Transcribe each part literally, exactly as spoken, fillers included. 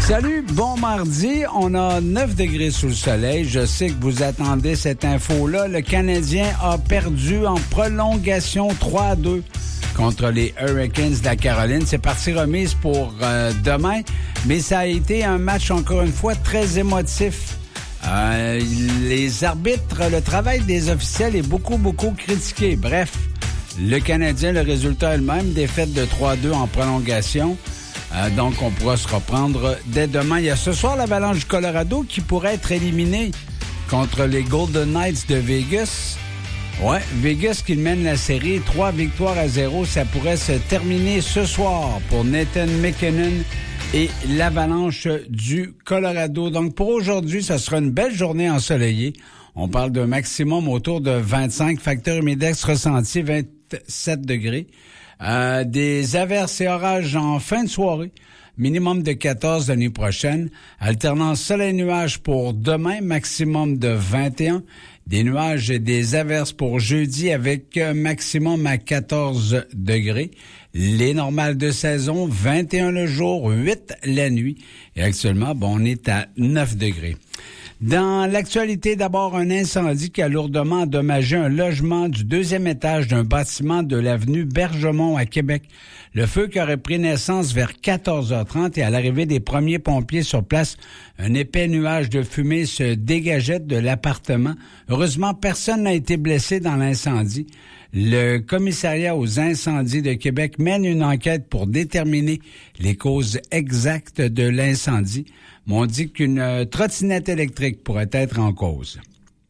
Salut, bon mardi. On a neuf degrés sous le soleil. Je sais que vous attendez cette info-là. Le Canadien a perdu en prolongation trois à deux contre les Hurricanes de la Caroline. C'est partie remise pour euh, demain, mais ça a été un match, encore une fois, très émotif. Euh, les arbitres, le travail des officiels est beaucoup, beaucoup critiqué. Bref, le Canadien, le résultat est le même, défaite de trois à deux en prolongation. Euh, donc, on pourra se reprendre dès demain. Il y a ce soir l'Avalanche du Colorado qui pourrait être éliminée contre les Golden Knights de Vegas. Ouais, Vegas qui mène la série, trois victoires à zéro. Ça pourrait se terminer ce soir pour Nathan MacKinnon et l'Avalanche du Colorado. Donc, pour aujourd'hui, ce sera une belle journée ensoleillée. On parle d'un maximum autour de vingt-cinq, facteur humidex ressenti vingt-sept degrés. Euh, des averses et orages en fin de soirée, minimum de quatorze la nuit prochaine, alternance soleil-nuage pour demain, maximum de vingt et un, des nuages et des averses pour jeudi avec un maximum à quatorze degrés, les normales de saison, vingt et un le jour, huit la nuit, et actuellement, bon, on est à neuf degrés. Dans l'actualité, d'abord, un incendie qui a lourdement endommagé un logement du deuxième étage d'un bâtiment de l'avenue Bergemont à Québec. Le feu qui aurait pris naissance vers quatorze heures trente et à l'arrivée des premiers pompiers sur place, un épais nuage de fumée se dégageait de l'appartement. Heureusement, personne n'a été blessé dans l'incendie. Le commissariat aux incendies de Québec mène une enquête pour déterminer les causes exactes de l'incendie. On dit qu'une trottinette électrique pourrait être en cause.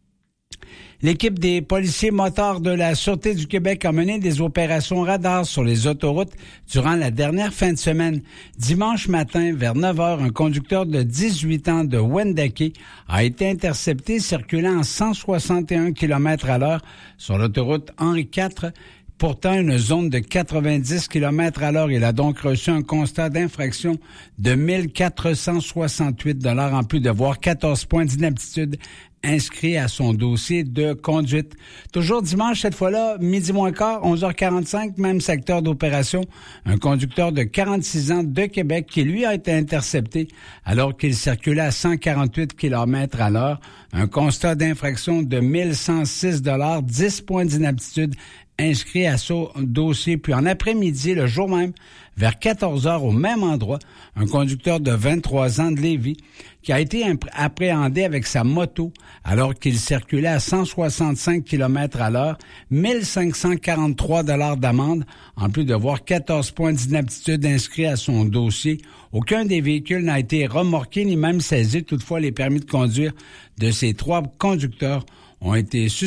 L'équipe des policiers motards de la Sûreté du Québec a mené des opérations radars sur les autoroutes durant la dernière fin de semaine. Dimanche matin, vers neuf heures, un conducteur de dix-huit ans de Wendake a été intercepté circulant à cent soixante et un kilomètres à l'heure sur l'autoroute Henri quatre. Pourtant, une zone de quatre-vingt-dix kilomètres à l'heure. Il a donc reçu un constat d'infraction de mille quatre cent soixante-huit dollars en plus de voir quatorze points d'inaptitude inscrits à son dossier de conduite. Toujours dimanche, cette fois-là, midi moins quart, onze heures quarante-cinq, même secteur d'opération. Un conducteur de quarante-six ans de Québec qui, lui, a été intercepté alors qu'il circulait à cent quarante-huit kilomètres à l'heure. Un constat d'infraction de mille cent six dollars, dix points d'inaptitude inscrit à son dossier. Puis en après-midi, le jour même, vers quatorze heures, au même endroit, un conducteur de vingt-trois ans de Lévis qui a été appréhendé avec sa moto alors qu'il circulait à cent soixante-cinq kilomètres à l'heure, mille cinq cent quarante-trois dollars d'amende, en plus de voir quatorze points d'inaptitude inscrits à son dossier. Aucun des véhicules n'a été remorqué ni même saisi. Toutefois, les permis de conduire de ces trois conducteurs ont été suspendus